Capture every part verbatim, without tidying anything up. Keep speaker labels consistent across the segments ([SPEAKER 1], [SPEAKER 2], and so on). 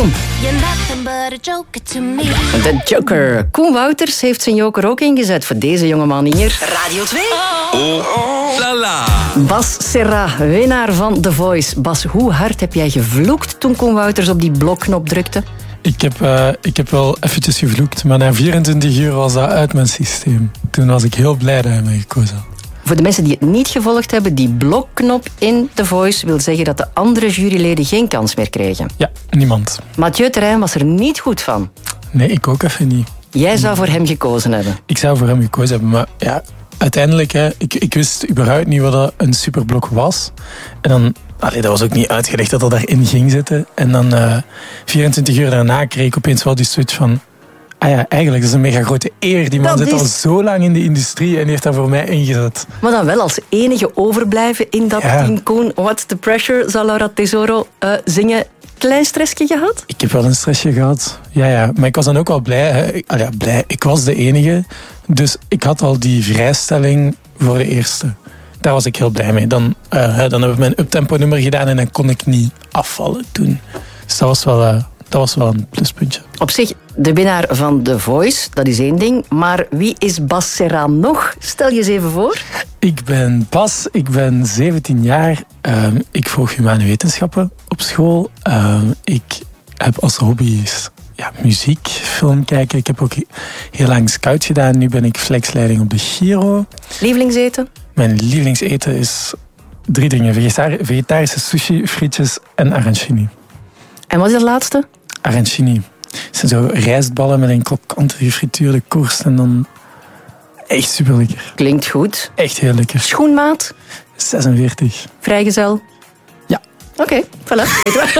[SPEAKER 1] Kom. De Joker. Koen Wouters heeft zijn joker ook ingezet voor deze jongeman hier.
[SPEAKER 2] Radio twee.
[SPEAKER 3] Oh, oh, la la.
[SPEAKER 1] Bas Serra, winnaar van The Voice. Bas, hoe hard heb jij gevloekt toen Koen Wouters op die blokknop drukte?
[SPEAKER 4] Ik heb, uh, ik heb wel eventjes gevloekt, maar na vierentwintig uur was dat uit mijn systeem. Toen was ik heel blij dat hij mij gekozen had.
[SPEAKER 1] Voor de mensen die het niet gevolgd hebben, die blokknop in The Voice wil zeggen dat de andere juryleden geen kans meer kregen.
[SPEAKER 4] Ja, niemand.
[SPEAKER 1] Mathieu Terrein was er niet goed van.
[SPEAKER 4] Nee, ik ook even niet.
[SPEAKER 1] Jij zou voor hem gekozen hebben.
[SPEAKER 4] Ik zou voor hem gekozen hebben, maar ja, uiteindelijk, hè, ik, ik wist überhaupt niet wat dat een superblok was. En dan, allee, dat was ook niet uitgelegd dat dat daarin ging zitten. En dan uh, vierentwintig uur daarna kreeg ik opeens wel die switch van... Ah ja, eigenlijk dat is een mega grote eer. Die man
[SPEAKER 1] Dat
[SPEAKER 4] zit
[SPEAKER 1] is...
[SPEAKER 4] al zo lang in de industrie en heeft daar voor mij ingezet.
[SPEAKER 1] Maar dan wel als enige overblijven in dat
[SPEAKER 4] Ja.
[SPEAKER 1] team Koen. What's the pressure, zal Laura Tesoro uh, zingen. Klein stressje gehad?
[SPEAKER 4] Ik heb wel een stressje gehad. Ja, ja. Maar ik was dan ook wel blij. Hè. Ik, ah ja, blij. Ik was de enige. Dus ik had al die vrijstelling voor de eerste. Daar was ik heel blij mee. Dan, uh, dan hebben we mijn uptempo nummer gedaan en dan kon ik niet afvallen toen. Dus dat was wel, uh, dat was wel een pluspuntje.
[SPEAKER 1] Op zich, de winnaar van The Voice, dat is één ding. Maar wie is Bas Serra nog? Stel je eens even voor.
[SPEAKER 4] Ik ben Bas, ik ben zeventien jaar. Uh, ik volg humane wetenschappen op school. Uh, ik heb als hobby's ja, muziek, film kijken. Ik heb ook heel lang scout gedaan. Nu ben ik flexleiding op de Giro.
[SPEAKER 1] Lievelingseten?
[SPEAKER 4] Mijn lievelingseten is drie dingen. Vegetar- vegetarische sushi, frietjes en arancini.
[SPEAKER 1] En wat is het laatste?
[SPEAKER 4] Arancini. Het zijn zo rijstballen met een krokante gefrituurde korst en dan echt super lekker.
[SPEAKER 1] Klinkt goed.
[SPEAKER 4] Echt heel lekker.
[SPEAKER 1] Schoenmaat?
[SPEAKER 4] zesenveertig.
[SPEAKER 1] Vrijgezel?
[SPEAKER 4] Ja.
[SPEAKER 1] Oké, okay, voilà.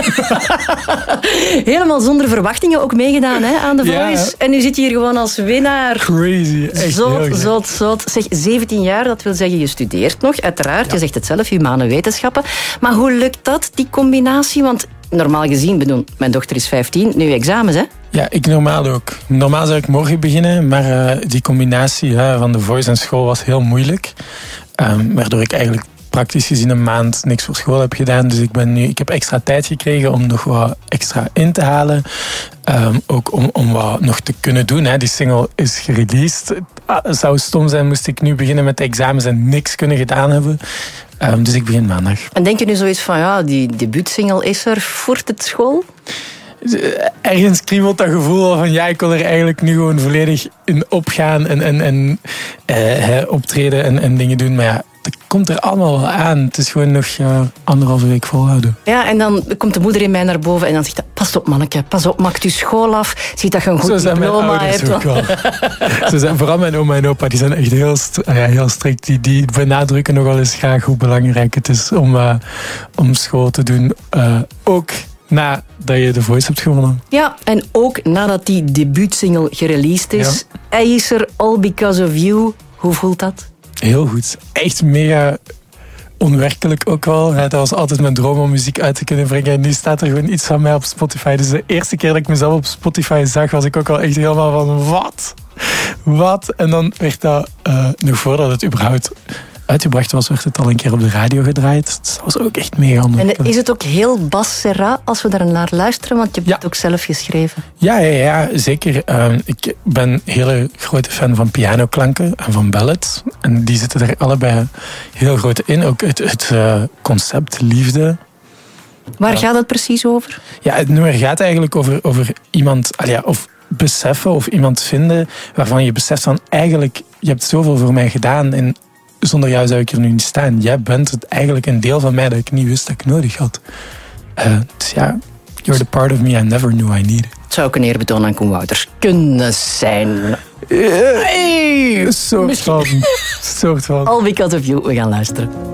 [SPEAKER 1] Helemaal zonder verwachtingen ook meegedaan hè, aan The Voice.
[SPEAKER 4] Ja.
[SPEAKER 1] En nu zit je hier gewoon als winnaar.
[SPEAKER 4] Crazy. Echt heel
[SPEAKER 1] Zot,
[SPEAKER 4] gek.
[SPEAKER 1] zot, zot. Zeg, zeventien jaar, dat wil zeggen je studeert nog, uiteraard.
[SPEAKER 4] Ja.
[SPEAKER 1] Je zegt het zelf, humane wetenschappen. Maar hoe lukt dat, die combinatie? Want normaal gezien, bedoel, mijn dochter is vijftien, nu examens hè?
[SPEAKER 4] Ja, ik normaal ook. Normaal zou ik morgen beginnen, maar uh, die combinatie hè, van The Voice en school was heel moeilijk. Um, waardoor ik eigenlijk praktisch gezien een maand niks voor school heb gedaan. Dus ik, ben nu, ik heb extra tijd gekregen om nog wat extra in te halen. Um, ook om, om wat nog te kunnen doen. Hè. Die single is gereleased. Het zou stom zijn moest ik nu beginnen met de examens en niks kunnen gedaan hebben. Um, dus ik begin maandag.
[SPEAKER 1] En denk je nu zoiets van, ja, die debuutsingle is er, voert het school?
[SPEAKER 4] Ergens kriebelt dat gevoel van ja, ik wil er eigenlijk nu gewoon volledig in opgaan en, en, en eh, optreden en, en dingen doen. Maar ja, dat komt er allemaal wel aan. Het is gewoon nog uh, anderhalve week volhouden.
[SPEAKER 1] Ja, en dan komt de moeder in mij naar boven en dan zegt hij, pas op manneke, pas op, maak je school af. Zie dat je een goed
[SPEAKER 4] Zo zijn mijn
[SPEAKER 1] diploma
[SPEAKER 4] ouders
[SPEAKER 1] hebt.
[SPEAKER 4] ook wel. Zo zijn, vooral mijn oma en opa, die zijn echt heel, st- ja, heel strikt. Die, die benadrukken nogal eens graag hoe belangrijk het is om, uh, om school te doen. Uh, ook nadat je The Voice hebt gewonnen.
[SPEAKER 1] Ja, en ook nadat die debuutsingle gereleased is.
[SPEAKER 4] Ja.
[SPEAKER 1] Hij is er, All Because of You. Hoe voelt dat?
[SPEAKER 4] Heel goed. Echt mega onwerkelijk ook wel. Dat was altijd mijn droom om muziek uit te kunnen brengen. En nu staat er gewoon iets van mij op Spotify. Dus de eerste keer dat ik mezelf op Spotify zag, was ik ook al echt helemaal van wat? Wat? En dan werd dat, uh, nog voordat het überhaupt uitgebracht was, werd het al een keer op de radio gedraaid. Dus dat was ook echt mega onwerkelijk.
[SPEAKER 1] En is het ook heel Bas Serra als we daar naar luisteren? Want je hebt
[SPEAKER 4] Ja.
[SPEAKER 1] het ook zelf geschreven.
[SPEAKER 4] Ja, ja, ja zeker. Uh, ik ben een hele grote fan van pianoklanken en van ballads. En die zitten er allebei heel groot in. Ook het, het uh, concept liefde.
[SPEAKER 1] Waar
[SPEAKER 4] Ja.
[SPEAKER 1] gaat het precies over?
[SPEAKER 4] Ja, het nummer gaat eigenlijk over, over iemand, al ja, of beseffen of iemand vinden waarvan je beseft van eigenlijk, je hebt zoveel voor mij gedaan en zonder jou zou ik er nu niet staan. Jij bent het eigenlijk een deel van mij dat ik niet wist dat ik nodig had. Uh, dus ja, you're the part of me I never knew I needed.
[SPEAKER 1] Het zou ook een eerbetoon aan Koen Wouters kunnen zijn.
[SPEAKER 4] Hey, een soort van. Een soort van.
[SPEAKER 1] All Because of You, we gaan luisteren.